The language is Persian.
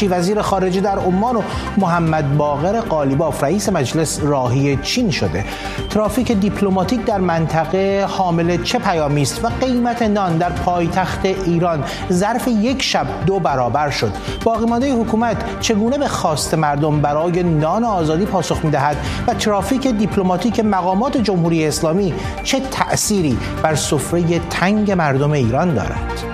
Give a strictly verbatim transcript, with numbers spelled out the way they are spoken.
ارغچی وزیر خارجه در عمان و محمد باقر قالیباف رئیس مجلس راهی چین شده. ترافیک دیپلماتیک در منطقه حامل چه پیامی است و قیمت نان در پایتخت ایران ظرف یک شب دو برابر شد؟ باقی مانده حکومت چگونه به خواست مردم برای نان آزادی پاسخ می‌دهد و ترافیک دیپلماتیک مقامات جمهوری اسلامی چه تأثیری بر سفره تنگ مردم ایران دارد؟